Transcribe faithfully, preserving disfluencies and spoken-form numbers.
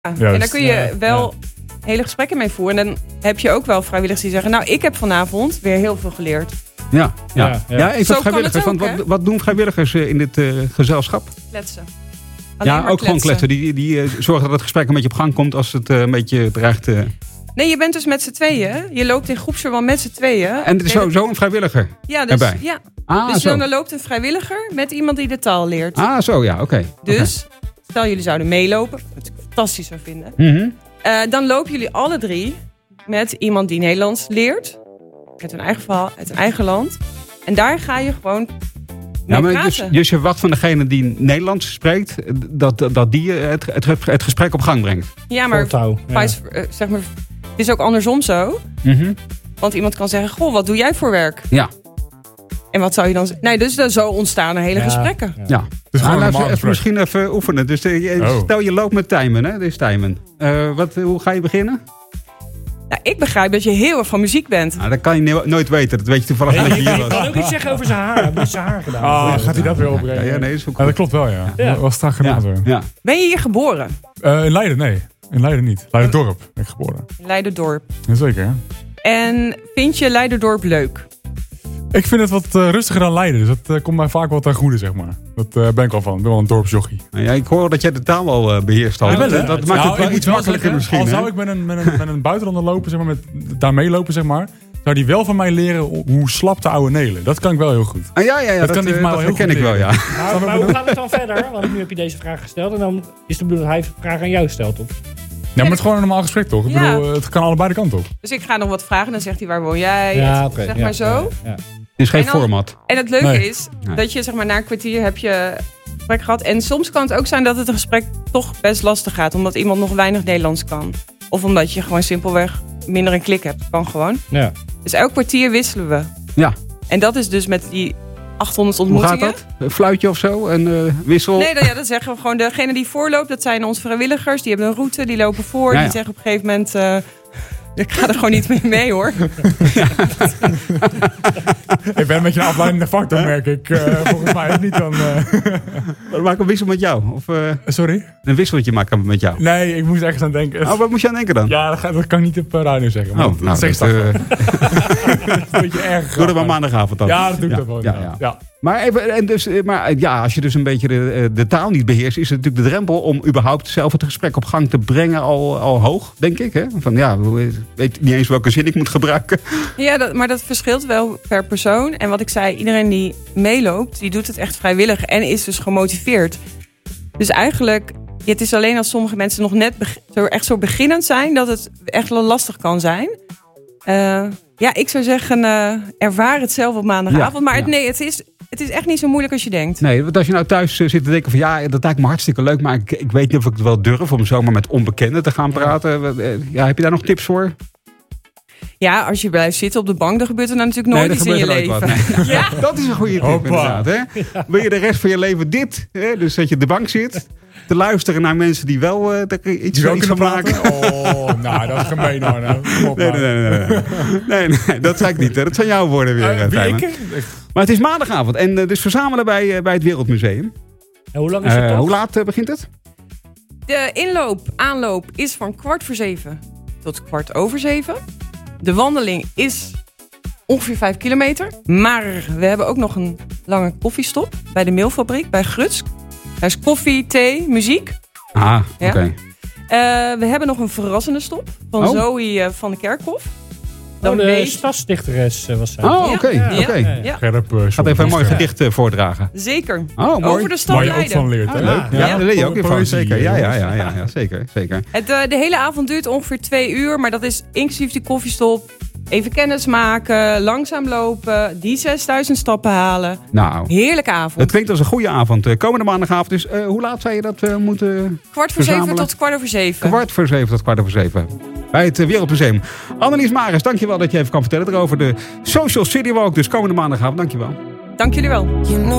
Juist, en daar kun je ja, wel ja. hele gesprekken mee voeren. En dan heb je ook wel vrijwilligers die zeggen... nou, ik heb vanavond weer heel veel geleerd. Ja, ja. ja. Ja, ja even Zo kan vrijwilligers. het ook, want wat, wat doen vrijwilligers in dit uh, gezelschap? Kletsen. Alleen ja, ook kletsen. gewoon kletsen. Die, die uh, zorgen dat het gesprek een beetje op gang komt als het uh, een beetje dreigt... Uh... Nee, je bent dus met z'n tweeën. Je loopt in groepsverband met z'n tweeën. En er is sowieso een vrijwilliger ja, dus, erbij? Ja. Ah, dus zo. dan loopt een vrijwilliger met iemand die de taal leert. Ah, zo, ja, oké. Okay. Dus, okay. Stel jullie zouden meelopen, wat ik fantastisch zou vinden. Mm-hmm. Uh, dan lopen jullie alle drie met iemand die Nederlands leert. Uit hun eigen verhaal, uit hun eigen land. En daar ga je gewoon mee ja, maar praten. Dus, dus je wat van degene die Nederlands spreekt, dat, dat die het, het, het gesprek op gang brengt? Ja, maar, Voortouw, ja. vice, uh, zeg maar het is ook andersom zo. Mm-hmm. Want iemand kan zeggen, goh, wat doe jij voor werk? Ja. En wat zou je dan zeggen? Nee, dus dan zo ontstaan er hele Ja, gesprekken. ja. ja. Dus Ah, gewoon nou, een even, even misschien even oefenen. Dus uh, Oh. stel je loopt met Tijmen, hè? Dit is Tijmen. Uh, wat, hoe ga je beginnen? Nou, ik begrijp dat je heel erg van muziek bent. Nou, dat kan je no- nooit weten. Dat weet je toevallig Nee, dat je ik hier kan was. ook iets zeggen over zijn haar. Hij heeft zijn haar gedaan. Ah, gaat hij dat weer Ja, opbrengen? ja, nee, dat is ook Ja, dat klopt wel, ja. Ja. Dat was straks gedaan ja. zo. Ja. Ben je hier geboren? Uh, in Leiden, nee. In Leiden niet. Leiderdorp ben ik geboren. In Leiderdorp. Jazeker, hè? En vind je Leiderdorp leuk? Ik vind het wat uh, rustiger dan Leiden. Dus dat uh, komt mij vaak wel ten goede, zeg maar. Dat uh, ben ik wel van. Ik ben wel een dorpsjochie. Nou ja, ik hoor dat jij de taal al uh, beheerst. Al. Ja, dat, wel, hè? dat maakt Nou, het wel ik iets moet makkelijker zeggen, misschien. Al Hè? zou ik met een, met een, met een buitenlander lopen, zeg maar, met, daar meelopen, zeg maar. Zou die wel van mij leren hoe slap de oude nelen. Dat kan ik wel heel goed. Ah, ja, ja, ja, Dat dat, kan hij uh, voor mij dat wel heel herken goed ik wel, leren. ja. Maar, maar hoe gaat het dan verder? Want nu heb je deze vraag gesteld. En dan is de bedoeling dat hij de vraag aan jou stelt, toch? Ja, maar het is gewoon een normaal gesprek, toch? Ik Ja. bedoel, het kan allebei de kant op. Dus ik ga nog wat vragen. Dan zegt hij, waar woon jij? Ja, Het- oké. Zeg ja, maar zo. ja, ja. Het is geen En dan- format. En het leuke Nee. is Nee. dat je zeg maar na een kwartier heb je een gesprek gehad. En soms kan het ook zijn dat het een gesprek toch best lastig gaat. Omdat iemand nog weinig Nederlands kan. Of omdat je gewoon simpelweg minder een klik hebt. Dat kan gewoon. Ja. Dus elk kwartier wisselen we. Ja. En dat is dus met die achthonderd Hoe ontmoetingen. gaat dat? Een fluitje of zo? Een uh, wissel? Nee, dan, ja, dat zeggen we gewoon. Degene die voorloopt, dat zijn onze vrijwilligers. Die hebben een route, die lopen voor. Ja, ja. Die zeggen op een gegeven moment... Uh, ik ga er gewoon niet mee mee, hoor. Ik ben een beetje een afleidende factor, merk ik. Uh, volgens mij niet dan... Uh... Maak een wissel met jou? Of uh, Sorry? een wisseltje maken met jou? Nee, ik moest ergens aan denken. Oh, wat moest je aan denken dan? Ja, dat, ga, dat kan ik niet op uh, radio zeggen. Maar Oh, dat, nou, zeg dat, dat, uh, dat is een beetje erg. doe dat maar maandagavond dan. Ja, dat doe ik ja, dat wel. Ja, Ja, ja. ja. Maar, even, en dus, maar ja, als je dus een beetje de, de taal niet beheerst, is het natuurlijk de drempel om überhaupt zelf het gesprek op gang te brengen al, al hoog, denk ik. Hè? Van ja, ik weet niet eens welke zin ik moet gebruiken. Ja, dat, maar dat verschilt wel per persoon. En wat ik zei, iedereen die meeloopt, die doet het echt vrijwillig en is dus gemotiveerd. Dus eigenlijk, het is alleen als sommige mensen nog net beg- zo, echt zo beginnend zijn, dat het echt wel lastig kan zijn. Uh, ja, ik zou zeggen, uh, ervaar het zelf op maandagavond. Ja, maar het, ja. nee, het is, het is echt niet zo moeilijk als je denkt. Nee, want als je nou thuis uh, zit te denken van ja, dat lijkt me hartstikke leuk, maar ik, ik weet niet of ik het wel durf om zomaar met onbekenden te gaan praten. Ja, heb je daar nog tips voor? Ja, als je blijft zitten op de bank, dan gebeurt er nou natuurlijk nooit Nee, iets er in je gebeurt leven. nooit wat, nee. Ja. Dat is een goede tip Hoppa. inderdaad. Hè? Wil je de rest van je leven dit? Hè? Dus dat je op de bank zit, te luisteren naar mensen die wel uh, er iets, Die wel iets kunnen van maken. praten? Oh, nou, dat is gemeen hoor. Nou. Kom op, Nee, nou. nee, nee, nee, nee. nee, nee, dat zei ik niet. Hè. Dat zijn jouw woorden weer, Uh, uh, wie, Tijmen. ik? Maar het is maandagavond en uh, dus verzamelen bij, uh, bij het Wereldmuseum. En hoe lang is het Uh, toch? hoe laat uh, begint het? De inloop, aanloop is van kwart voor zeven tot kwart over zeven. De wandeling is ongeveer vijf kilometer. Maar we hebben ook nog een lange koffiestop bij de meelfabriek, bij Grutsk. Daar is koffie, thee, muziek. Ah, oké. Ja. Okay. Uh, we hebben nog een verrassende stop van Oh. Zoe uh, van de Kerkhof. Oh, de weet- stadsdichteres uh, was zij. Oh, Ja. oké. Ja. oké. Ja, ja, Scherp, uh, Gaat even een mooi ja. gedicht uh, voordragen. zeker. Oh, mooi. Over de stad Waar je ook Leiden. van leert, hè? Ah, leuk. Ja, Ja. daar leer je ook weer van. Poëzie, Zeker. Ja, ja, jongens. ja, ja, ja, zeker, zeker. Het, uh, de hele avond duurt ongeveer twee uur, maar dat is inclusief die koffiestop. Even kennis maken, langzaam lopen, die zesduizend stappen halen. Nou, Heerlijke avond. het klinkt als een goede avond. Uh, komende maandagavond. Dus uh, hoe laat zei je dat we moeten? Kwart voor verzamelen? zeven tot kwart over zeven. Kwart voor zeven tot kwart over zeven. Bij het uh, Wereldmuseum. Annelies Maris, dankjewel dat je even kan vertellen erover de Social City Walk. Dus komende maandagavond, dankjewel. Dank jullie wel. You know